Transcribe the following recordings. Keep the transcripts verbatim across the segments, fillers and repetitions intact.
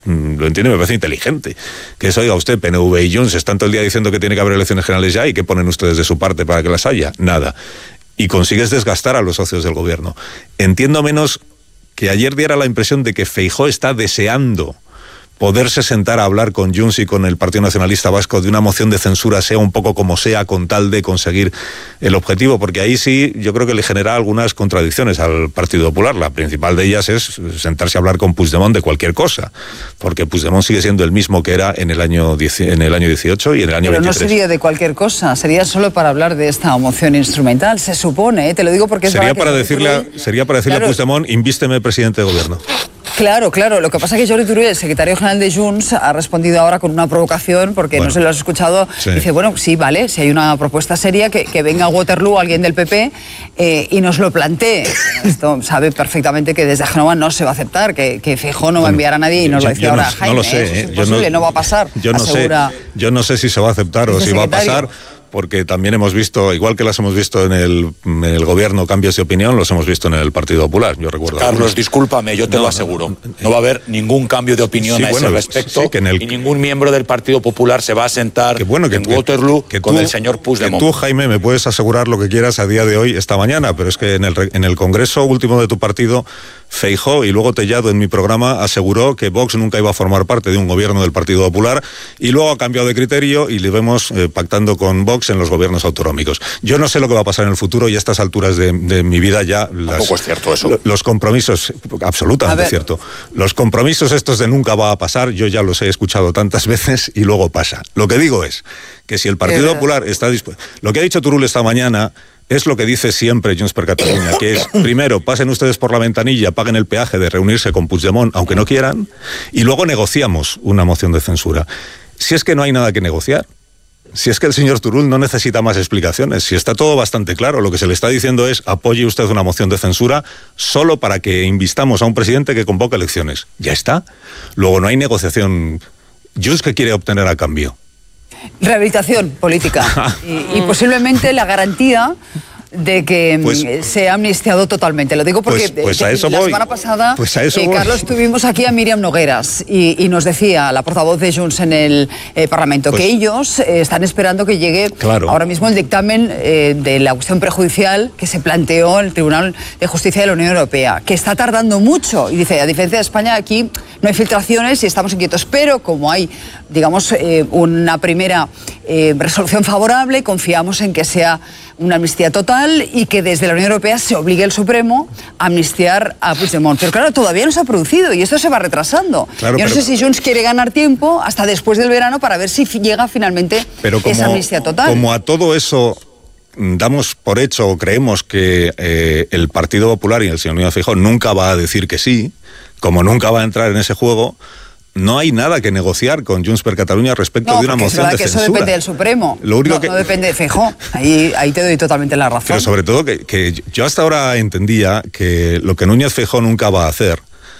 lo entiendo y me parece inteligente. Que eso, oiga usted, P N V y Junts están todo el día diciendo que tiene que haber elecciones generales ya, y ¿qué ponen ustedes de su parte para que las haya? Nada. Y consigues desgastar a los socios del gobierno. Entiendo menos que ayer diera la impresión de que Feijóo está deseando poderse sentar a hablar con Junts y con el Partido Nacionalista Vasco de una moción de censura, sea un poco como sea, con tal de conseguir el objetivo, porque ahí sí yo creo que le genera algunas contradicciones al Partido Popular. La principal de ellas es sentarse a hablar con Puigdemont de cualquier cosa, porque Puigdemont sigue siendo el mismo que era en el año en el año dieciocho y en el año Pero veintitrés. Pero no sería de cualquier cosa, sería solo para hablar de esta moción instrumental, se supone, ¿eh? Te lo digo porque es sería para que decirle a, sería para decirle claro. a Puigdemont, invísteme presidente de gobierno. Claro, claro. Lo que pasa es que Jordi Turull, el secretario general de Junts, ha respondido ahora con una provocación, porque bueno, no se lo has escuchado. Sí. Dice, bueno, sí, vale, si hay una propuesta seria, que, que venga a Waterloo alguien del P P eh, y nos lo plantee. Esto sabe perfectamente que desde Génova no se va a aceptar, que, que Feijóo no va a enviar a nadie, y nos yo, lo decía ahora no, Jaime. No lo sé, ¿eh? ¿eh? Es imposible, no, no va a pasar. Yo no, sé, yo no sé si se va a aceptar o si secretario. va a pasar. Porque también hemos visto, igual que las hemos visto en el, en el gobierno, cambios de opinión, los hemos visto en el Partido Popular, yo recuerdo. Carlos, algunos. discúlpame, yo te no, lo aseguro. No, no, no va a haber ningún cambio de opinión sí, a bueno, ese respecto, sí, que en el, y ningún miembro del Partido Popular se va a sentar que bueno, que, en Waterloo que, que con tú, el señor Puigdemont. Que tú, Jaime, me puedes asegurar lo que quieras a día de hoy, esta mañana, pero es que en el, en el Congreso último de tu partido, Feijóo y luego Tellado en mi programa aseguró que Vox nunca iba a formar parte de un gobierno del Partido Popular, y luego ha cambiado de criterio y le vemos eh, pactando con Vox en los gobiernos autonómicos. Yo no sé lo que va a pasar en el futuro, y a estas alturas de, de mi vida ya... Las, Tampoco es cierto eso. Los compromisos, absolutamente cierto. Los compromisos estos de nunca va a pasar, yo ya los he escuchado tantas veces y luego pasa. Lo que digo es que si el Partido Popular está dispuesto... Lo que ha dicho Turull esta mañana es lo que dice siempre Junts per Catalunya, que es, primero, pasen ustedes por la ventanilla, paguen el peaje de reunirse con Puigdemont, aunque no quieran, y luego negociamos una moción de censura. Si es que no hay nada que negociar, si es que el señor Turull no necesita más explicaciones, si está todo bastante claro, lo que se le está diciendo es, apoye usted una moción de censura solo para que invistamos a un presidente que convoca elecciones. Ya está. Luego no hay negociación. Junts, ¿qué quiere obtener a cambio? Rehabilitación política y, y posiblemente la garantía de que pues, se ha amnistiado totalmente. Lo digo porque pues, pues a eso la voy. semana pasada, pues a eso eh, voy. Carlos, tuvimos aquí a Míriam Nogueras y, y nos decía, la portavoz de Junts en el eh, Parlamento, pues, que ellos eh, están esperando que llegue claro. ahora mismo el dictamen eh, de la cuestión prejudicial que se planteó en el Tribunal de Justicia de la Unión Europea, que está tardando mucho. Y dice, a diferencia de España, aquí no hay filtraciones y estamos inquietos, pero como hay, digamos, eh, una primera eh, resolución favorable, confiamos en que sea una amnistía total y que desde la Unión Europea se obligue el Supremo a amnistiar a Puigdemont. Pero claro, todavía no se ha producido y esto se va retrasando. Claro, Yo no pero, sé si Junts quiere ganar tiempo hasta después del verano para ver si llega finalmente pero como, esa amnistía total. Como a todo eso damos por hecho o creemos que eh, el Partido Popular y el señor Núñez Feijóo nunca va a decir que sí, como nunca va a entrar en ese juego, no hay nada que negociar con Junts per Catalunya respecto no, de una moción de que censura. Eso depende del Supremo. Lo único no, que... no depende de Feijóo. Ahí, ahí te doy totalmente la razón. Pero sobre todo que, que yo hasta ahora entendía que lo que Núñez Feijóo nunca va a hacer,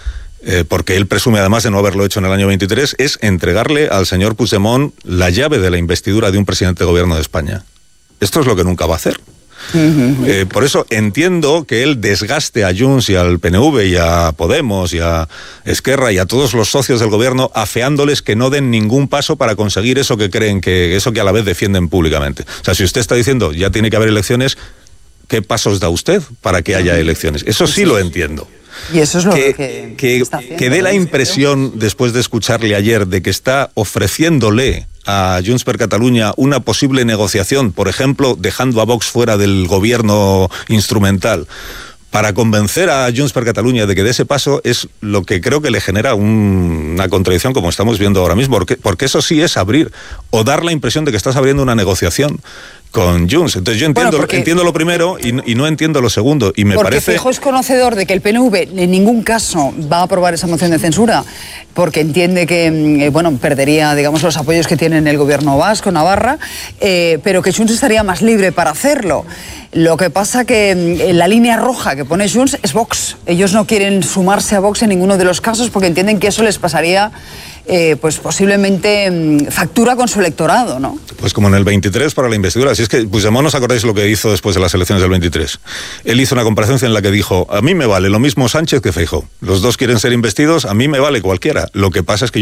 eh, porque él presume además de no haberlo hecho en el año veintitrés, es entregarle al señor Puigdemont la llave de la investidura de un presidente de gobierno de España. Esto es lo que nunca va a hacer. Uh-huh. Eh, por eso entiendo que él desgaste a Junts y al P N V y a Podemos y a Esquerra y a todos los socios del gobierno, afeándoles que no den ningún paso para conseguir eso que creen que, eso que a la vez defienden públicamente. O sea, si usted está diciendo ya tiene que haber elecciones, ¿qué pasos da usted para que haya elecciones? Eso sí lo entiendo. Y eso es lo que, que, que, está haciendo, que dé la impresión, después de escucharle ayer, de que está ofreciéndole a Junts per Catalunya una posible negociación, por ejemplo, dejando a Vox fuera del gobierno instrumental, para convencer a Junts per Catalunya de que dé ese paso, es lo que creo que le genera un, una contradicción, como estamos viendo ahora mismo, porque, porque eso sí es abrir, o dar la impresión de que estás abriendo una negociación con Junts. Entonces yo entiendo, bueno, entiendo lo primero y, y no entiendo lo segundo. Y me porque parece... Feijóo es conocedor de que el P N V en ningún caso va a aprobar esa moción de censura, porque entiende que eh, bueno, perdería, digamos, los apoyos que tiene en el gobierno vasco, Navarra, eh, pero que Junts estaría más libre para hacerlo. Lo que pasa que eh, la línea roja que pone Junts es Vox. Ellos no quieren sumarse a Vox en ninguno de los casos porque entienden que eso les pasaría eh, pues posiblemente mmm, factura con su electorado, ¿no? Pues como en el veintitrés para la investidura. Si es que Puigdemont, ¿os acordáis lo que hizo después de las elecciones del veintitrés? Él hizo una comparecencia en la que dijo: a mí me vale lo mismo Sánchez que Feijóo. Los dos quieren ser investidos, a mí me vale cualquiera. Lo que pasa es que